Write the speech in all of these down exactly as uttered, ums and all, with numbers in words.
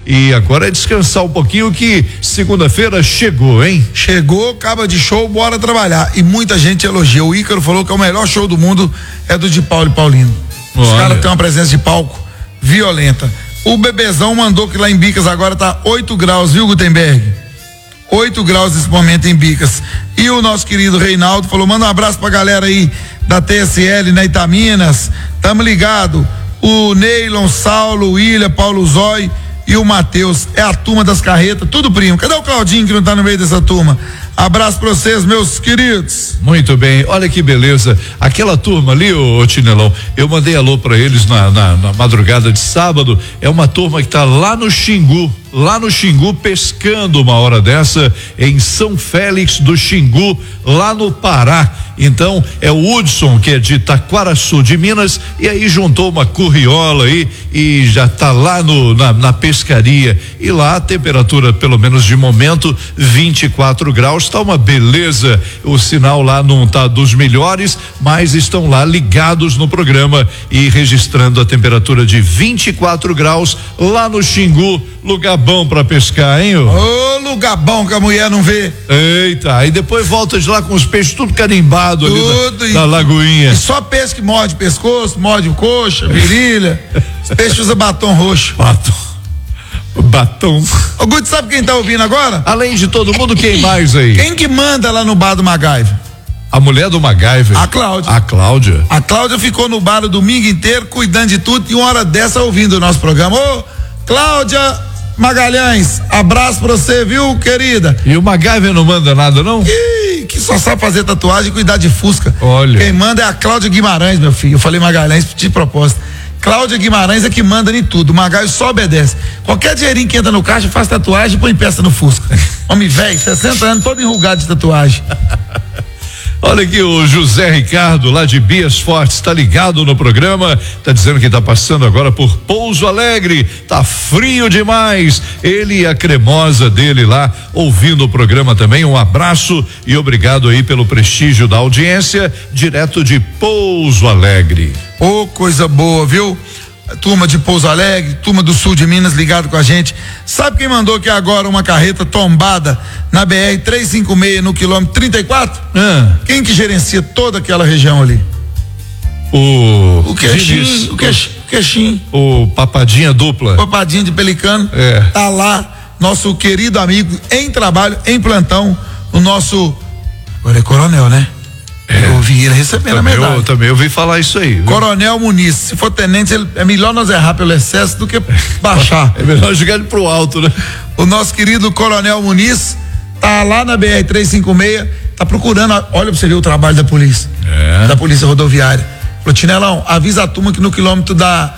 e agora é descansar um pouquinho que segunda-feira chegou, hein? Chegou, acaba de show, bora trabalhar. E muita gente elogia. O Ícaro falou que é o melhor show do mundo é do de Paulo e Paulino. Os caras têm uma presença de palco violenta. O Bebezão mandou que lá em Bicas agora tá oito graus, viu, Gutenberg? oito graus nesse momento em Bicas. E o nosso querido Reinaldo falou: manda um abraço pra galera aí da T S L, na Itaminas. Tamo ligado. O Neilon, Saulo, William, Paulo Zói e o Matheus. É a turma das carretas, tudo primo. Cadê o Claudinho que não tá no meio dessa turma? Abraço pra vocês, meus queridos. Muito bem, olha que beleza. Aquela turma ali, ô, ô Tinelão, eu mandei alô pra eles na, na, na madrugada de sábado. É uma turma que tá lá no Xingu, lá no Xingu, pescando uma hora dessa, em São Félix do Xingu, lá no Pará. Então, é o Hudson, que é de Taquaraçu, de Minas, e aí juntou uma curriola aí e já tá lá no, na, na pescaria. E lá a temperatura, pelo menos de momento, vinte e quatro graus, tá uma beleza. O sinal lá não tá dos melhores, mas estão lá ligados no programa e registrando a temperatura de vinte e quatro graus lá no Xingu. Lugar bom pra pescar, hein? Ô, oh, lugar bom que a mulher não vê. Eita, aí depois volta de lá com os peixes tudo carimbado tudo ali na, na lagoinha. E só peixe que morde pescoço, morde coxa, virilha. Os peixes usam batom roxo. Batom. Batom. Ô, Guto, sabe quem tá ouvindo agora? Além de todo mundo, quem mais aí? Quem que manda lá no bar do MacGyver? A mulher do MacGyver. A Cláudia. A Cláudia. A Cláudia ficou no bar o domingo inteiro, cuidando de tudo, e uma hora dessa ouvindo o nosso programa. Ô, Cláudia Magalhães, abraço pra você, viu, querida? E o MacGyver não manda nada, não? Ih, que só sabe fazer tatuagem e cuidar de Fusca. Olha. Quem manda é a Cláudia Guimarães, meu filho. Eu falei Magalhães de propósito. Cláudia Guimarães é que manda em tudo. O MacGyver só obedece. Qualquer dinheirinho que entra no caixa, faz tatuagem e põe peça no Fusca. Homem velho, sessenta anos, todo enrugado de tatuagem. Olha aqui, o José Ricardo, lá de Bias Fortes, está ligado no programa, tá dizendo que está passando agora por Pouso Alegre, tá frio demais. Ele e a cremosa dele lá, ouvindo o programa também. Um abraço e obrigado aí pelo prestígio da audiência, direto de Pouso Alegre. Ô, oh, coisa boa, viu? Turma de Pouso Alegre, turma do sul de Minas ligado com a gente. Sabe quem mandou que agora uma carreta tombada na B R trezentos e cinquenta e seis no quilômetro trinta e quatro? Ah. Quem que gerencia toda aquela região ali? O O queixinho, o queixinho, o queixinho. O papadinha dupla. Papadinha de pelicano. É. Tá lá, nosso querido amigo em trabalho, em plantão, o nosso, agora é coronel, né? É. Eu ouvi ele recebendo também a medalha. Eu também ouvi falar isso aí. Viu? Coronel Muniz, se for tenente, ele, é melhor nós errar pelo excesso do que baixar. É melhor jogar ele pro alto, né? O nosso querido Coronel Muniz tá lá na B R trezentos e cinquenta e seis, tá procurando, olha pra você ver o trabalho da polícia, é. da polícia rodoviária. Falou, Tinelão, avisa a turma que no quilômetro da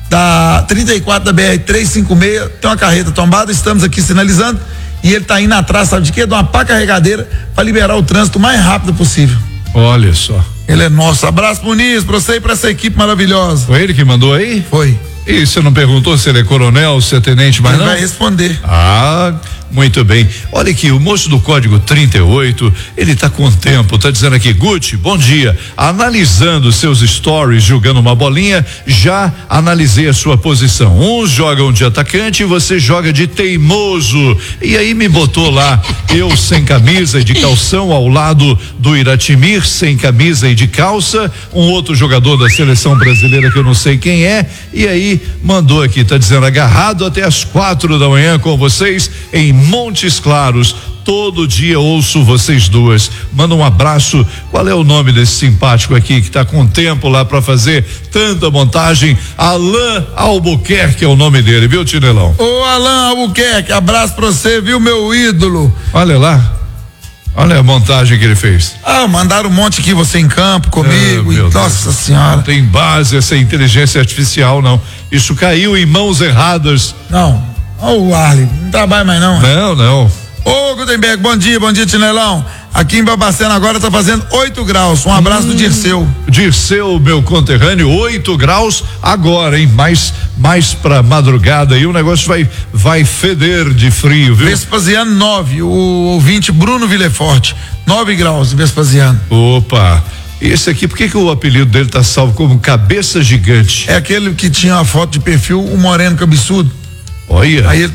da trinta e quatro da B R trezentos e cinquenta e seis tem uma carreta tombada, estamos aqui sinalizando e ele tá indo atrás, sabe de quê? De uma pá carregadeira para liberar o trânsito o mais rápido possível. Olha só. Ele é nosso. Abraço, Muniz, pra você e pra essa equipe maravilhosa. Foi ele que mandou aí? Foi. E você não perguntou se ele é coronel, se é tenente, mas ele não? Ele vai responder. Ah, muito bem. Olha aqui, o moço do código trinta e oito, ele tá com tempo, tá dizendo aqui, Guti, bom dia. Analisando seus stories, jogando uma bolinha, já analisei a sua posição. Uns jogam de atacante e você joga de teimoso. E aí me botou lá, eu sem camisa e de calção ao lado do Iratimir, sem camisa e de calça, um outro jogador da seleção brasileira que eu não sei quem é, e aí mandou aqui, tá dizendo, agarrado até as quatro da manhã com vocês em Montes Claros. Todo dia ouço vocês duas. Manda um abraço. Qual é o nome desse simpático aqui que tá com tempo lá para fazer tanta montagem? Alain Albuquerque é o nome dele, viu, Tinelão? Ô, Alain Albuquerque, abraço pra você, viu, meu ídolo? Olha lá. Olha a montagem que ele fez. Ah, mandaram um monte aqui, você em campo comigo. Ah, e, nossa senhora. Não tem base essa inteligência artificial, não. Isso caiu em mãos erradas. Não. Ó, o Arley, não trabalha mais não. Não, não. Ô, Gutenberg, bom dia, bom dia, Tinelão. Aqui em Babacena agora tá fazendo oito graus. Um abraço hum, do Dirceu. Dirceu, meu conterrâneo, oito graus agora, hein? Mais, mais pra madrugada e o negócio vai, vai feder de frio, viu? Vespasiano nove, o ouvinte Bruno Villeforte, nove graus, Vespasiano. Opa. Esse aqui, por que que o apelido dele tá salvo como Cabeça Gigante? É aquele que tinha a foto de perfil, o moreno cabeçudo. Olha. Aí ele